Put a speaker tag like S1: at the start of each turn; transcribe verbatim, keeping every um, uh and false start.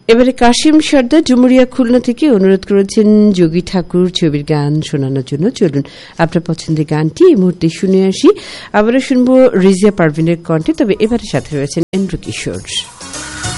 S1: এবারে কাশিম সর্দার ডুমুরিয়া খুলনা থেকে অনুরোধ করেছেন যোগী ঠাকুর ছবির গান শোনানোর জন্য। চলুন আপনার পছন্দের গানটি এই মুহূর্তে শুনে আসি। আবারও শুনবো রিজিয়া পারভিনের কণ্ঠে, তবে এবারে সাথে রয়েছেন এন্দ্র কিশোর।